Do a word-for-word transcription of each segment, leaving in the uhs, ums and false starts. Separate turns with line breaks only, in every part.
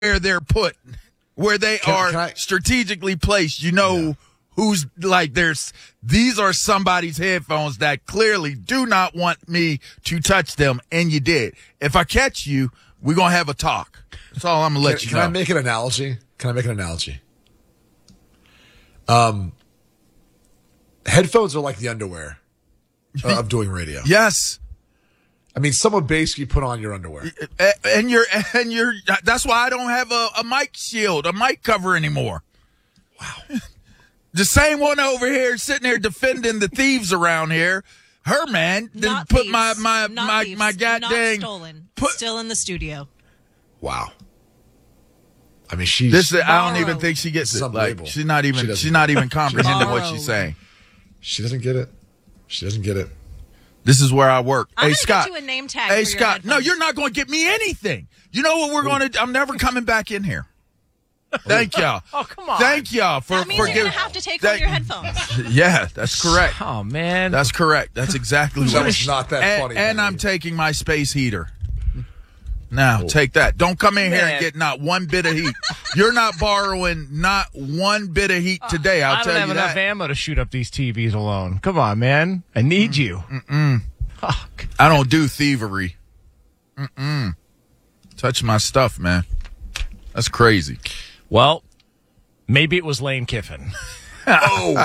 where they're put, where they
Can-
are
can I-
strategically placed. You know
Yeah.
who's like, there's, these are somebody's headphones that clearly do not want me to touch them, and you did. If I catch you, we're going to have a talk. That's all I'm going to let
Can,
you
can
know.
I make an analogy? Can I make an analogy? Um, headphones are like the underwear uh, of doing radio.
Yes.
I mean, someone basically put on your underwear.
And you're, and you're, that's why I don't have a, a mic shield, a mic cover anymore.
Wow.
The same one over here sitting there defending the thieves around here. Her man didn't
Not
put
thieves.
my, my,
Not
my,
thieves.
my
Not
goddamn.
stolen.
Put,
Still in the studio.
Wow. I mean, she's
this, I don't even
Borrowed.
think she gets
It's
it. Like,
unbelievable.
she's not
She
even,
doesn't
she's
get
not
it.
even comprehending what
Borrowed.
she's saying.
she doesn't get it. She doesn't get it.
This is where I work.
I'm
hey,
gonna
Scott.
get you a name tag
Hey,
for your
Scott. No,
headphones.
you're not going to get me anything. You know what we're going to, I'm never coming back in here. Thank y'all.
Oh, come on.
Thank y'all for,
That means
for
you're
giving.
going to have to take
that-
home your headphones.
Yeah, that's correct.
Oh, man.
That's correct. That's exactly
That
what
was not that
and,
funny.
And
man.
I'm taking my space heater. Now, take that. Don't come in here and
Man.
get not one bit of heat. You're not borrowing not one bit of heat today. I'll
I don't
tell
have
you
enough
that.
ammo to shoot up these T Vs alone. Come on, man. I need you.
Mm-mm.
Fuck.
I don't do thievery. Mm-mm. Touch my stuff, man. That's crazy.
Well, maybe it was Lane Kiffin.
Oh,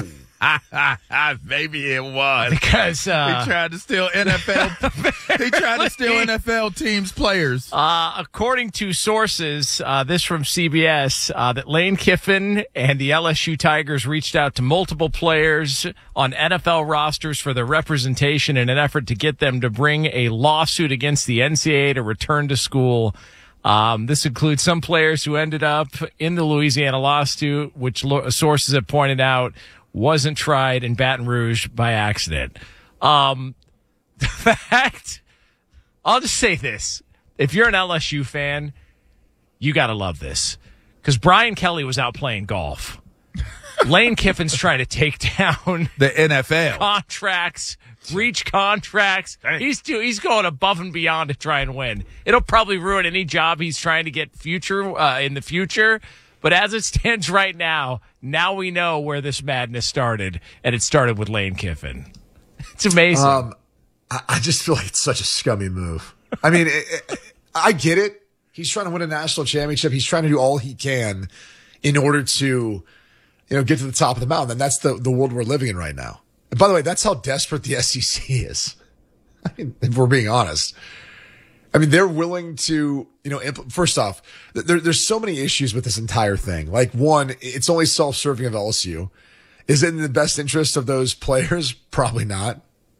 Maybe it was.
Because uh,
He tried to steal N F L. he tried to steal N F L teams' players.
Uh, according to sources, uh, this from C B S, uh, that Lane Kiffin and the L S U Tigers reached out to multiple players on N F L rosters for their representation in an effort to get them to bring a lawsuit against the N C double A to return to school. Um, this includes some players who ended up in the Louisiana lawsuit, which lo- sources have pointed out wasn't tried in Baton Rouge by accident. Um, the fact, I'll just say this. If you're an L S U fan, you got to love this. Because Brian Kelly was out playing golf. Lane Kiffin's trying to take down
The N F L.
contracts, breach contracts. He's do, he's going above and beyond to try and win. It'll probably ruin any job he's trying to get future uh, in the future. But as it stands right now, now we know where this madness started, and it started with Lane Kiffin. It's amazing.
Um, I, I just feel like it's such a scummy move. I mean, it, it, I get it. He's trying to win a national championship. He's trying to do all he can in order to, you know, get to the top of the mountain. And that's the, the world we're living in right now. And by the way, that's how desperate the S E C is. I mean, if we're being honest. I mean, they're willing to, you know, impl- first off, there, there's so many issues with this entire thing. Like, one, it's only self-serving of L S U. Is it in the best interest of those players? Probably not.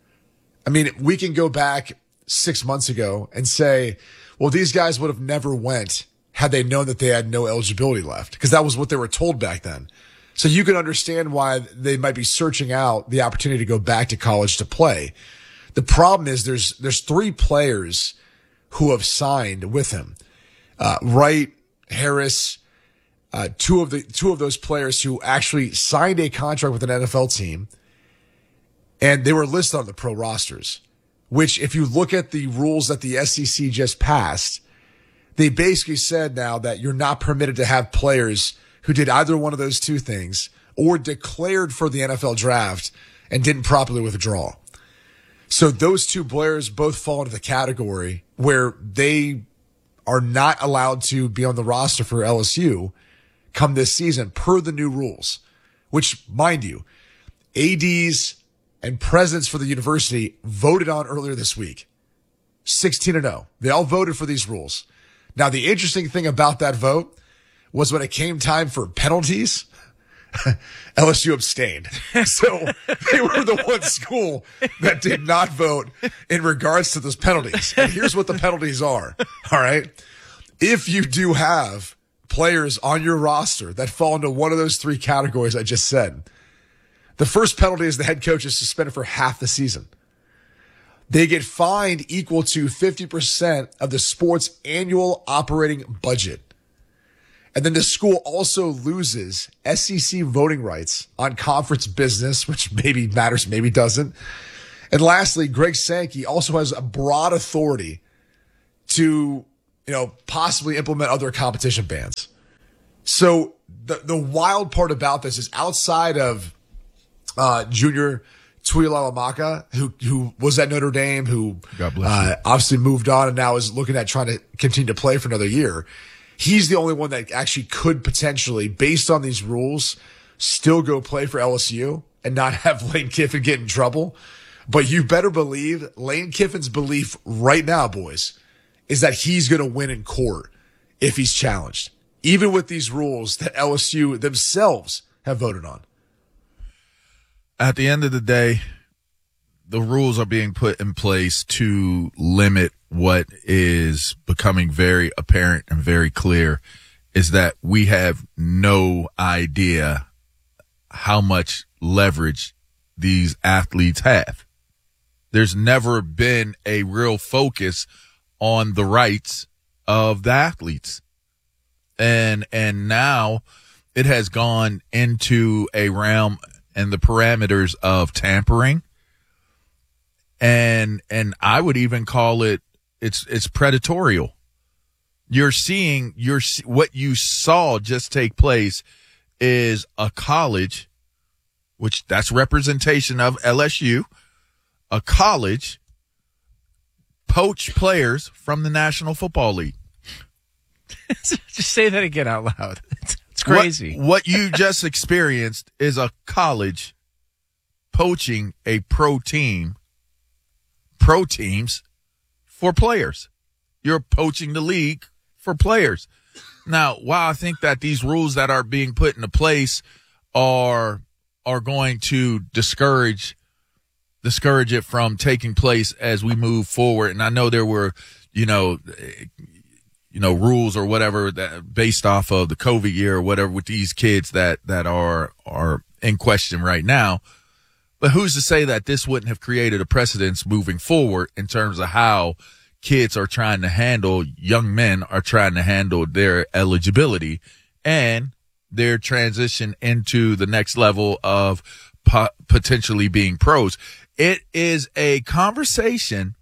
I mean, we can go back six months ago and say, well, these guys would have never went had they known that they had no eligibility left, because that was what they were told back then. So you can understand why they might be searching out the opportunity to go back to college to play. The problem is there's, there's three players who have signed with him. Uh, Wright, Harris, uh, two of the, two of those players who actually signed a contract with an N F L team, and they were listed on the pro rosters, which if you look at the rules that the S E C just passed, they basically said now that you're not permitted to have players who did either one of those two things or declared for the N F L draft and didn't properly withdraw. So those two players both fall into the category where they are not allowed to be on the roster for L S U come this season per the new rules, which, mind you, A Ds and presidents for the university voted on earlier this week. sixteen and oh. They all voted for these rules. Now, the interesting thing about that vote was when it came time for penalties, L S U abstained. So they were the one school that did not vote in regards to those penalties. And here's what the penalties are. All right. If you do have players on your roster that fall into one of those three categories I just said, the first penalty is the head coach is suspended for half the season. They get fined equal to fifty percent of the sport's annual operating budget. And then the school also loses S E C voting rights on conference business, which maybe matters, maybe doesn't. And lastly, Greg Sankey also has a broad authority to you know, possibly implement other competition bans. So the the wild part about this is outside of uh, Junior Tuilalamaka, who who was at Notre Dame, who uh, obviously moved on and now is looking at trying to continue to play for another year. He's the only one that actually could potentially, based on these rules, still go play for L S U and not have Lane Kiffin get in trouble. But you better believe Lane Kiffin's belief right now, boys, is that he's going to win in court if he's challenged, even with these rules that L S U themselves have voted on.
At the end of the day, the rules are being put in place to limit what is becoming very apparent and very clear is that we have no idea how much leverage these athletes have. There's never been a real focus on the rights of the athletes. And, and now it has gone into a realm and the parameters of tampering. And, and I would even call it, it's, it's predatorial. You're seeing you're, what you saw just take place is a college, which that's representation of L S U, a college poach players from the National Football League.
Just say that again out loud. It's, it's crazy.
What, what you just experienced is a college poaching a pro team, pro teams for players. You're poaching the league for players. Now, while I think that these rules that are being put into place are are going to discourage discourage it from taking place as we move forward, and I know there were, you know, you know, rules or whatever that based off of the COVID year or whatever with these kids that that are are in question right now. But who's to say that this wouldn't have created a precedence moving forward in terms of how kids are trying to handle, young men are trying to handle their eligibility and their transition into the next level of po- potentially being pros. It is a conversation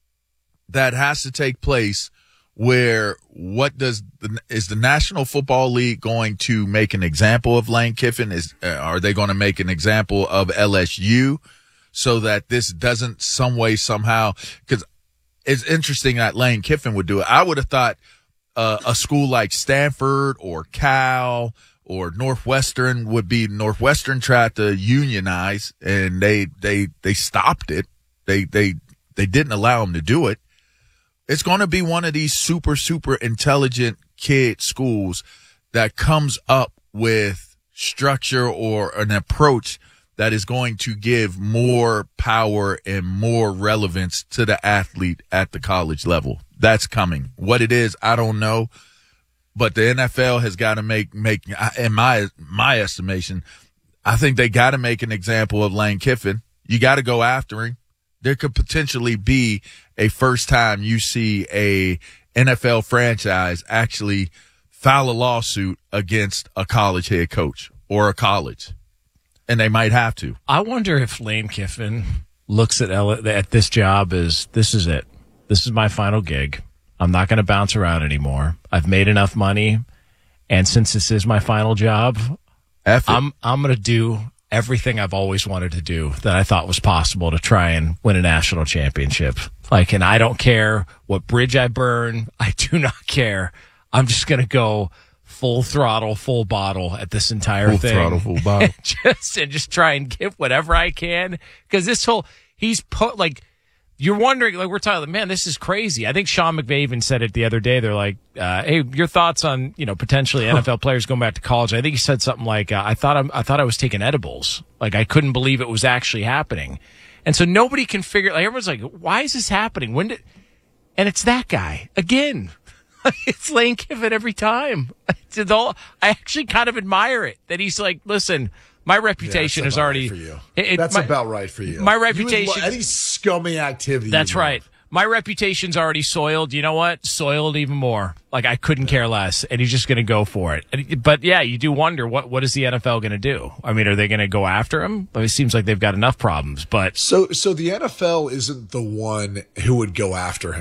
that has to take place where what does the, is the National Football League going to make an example of Lane Kiffin? Is, uh, are they going to make an example of L S U so that this doesn't some way somehow, because it's interesting that Lane Kiffin would do it. I would have thought uh, a school like Stanford or Cal or Northwestern would be Northwestern tried to unionize and they, they, they stopped it. They, they, they didn't allow them to do it. It's going to be one of these super, super intelligent kid schools that comes up with structure or an approach that is going to give more power and more relevance to the athlete at the college level. That's coming. What it is, I don't know. But the N F L has got to make, make, in my, my estimation, I think they got to make an example of Lane Kiffin. You got to go after him. There could potentially be a first time you see a N F L franchise actually file a lawsuit against a college head coach or a college. And they might have to.
I wonder if Lane Kiffin looks at L- at this job as, this is it. This is my final gig. I'm not going to bounce around anymore. I've made enough money. And since this is my final job,
F it.
I'm, I'm going to do everything I've always wanted to do that I thought was possible to try and win a national championship. Like, and I don't care what bridge I burn. I do not care. I'm just going to go full throttle, full bottle at this entire
full
thing.
Full throttle, full bottle.
And just, and just try and get whatever I can. Cause this whole, he's put like, you're wondering, like we're talking, man, this is crazy. I think Sean McVay even said it the other day. They're like, uh, hey, your thoughts on, you know, potentially N F L players going back to college. I think he said something like, uh, I thought I'm, I thought I was taking edibles. Like I couldn't believe it was actually happening. And so nobody can figure, like everyone's like, why is this happening? When did, and it's that guy again. It's Lane Kiffin every time. It's all, I actually kind of admire it that he's like, listen, my reputation
yeah,
is already.
Right for you.
It, it,
that's
my,
about right for you.
My reputation.
Any scummy activity.
That's right. My reputation's already soiled. You know what? Soiled even more. Like I couldn't care less, and he's just going to go for it. And, but yeah, you do wonder what what is the N F L going to do? I mean, are they going to go after him? It seems like they've got enough problems. But
so so the N F L isn't the one who would go after him.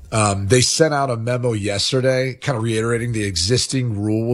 Um, they sent out a memo yesterday kind of reiterating the existing rules